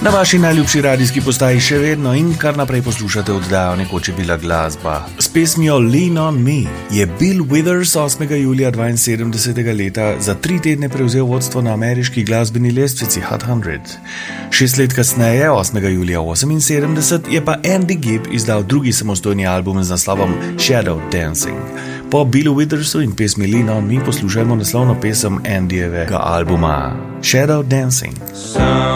Na vaši najljubši radijski postaji še vedno in kar naprej poslušate oddajo Nekoč je bila glasba. S pesmijo Lean on Me je Bill Withers 8. julija 72. leta za 3 tedne prevzel vodstvo na ameriški glasbeni lestvici Hot 100. 6 let kasneje, 8. julija 78, je pa Andy Gibb izdal drugi samostojni album z naslovom Shadow Dancing. Po Billu Withersu in pesmi Lean on Me poslušajmo naslovno pesem Andyjevega albuma Shadow Dancing.